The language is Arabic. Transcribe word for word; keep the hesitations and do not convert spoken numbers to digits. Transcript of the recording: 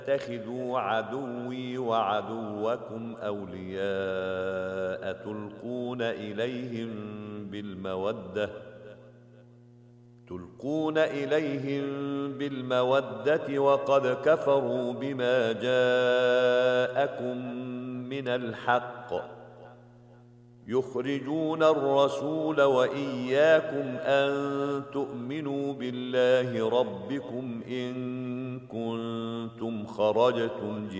اتخذوا عدوي وعدوكم أولياء تلقون إليهم بالمودة تلقون إليهم بالمودة وقد كفروا بما جاءكم من الحق يخرجون الرسول وإياكم أن تؤمنوا بالله ربكم إن كنتم خرجتم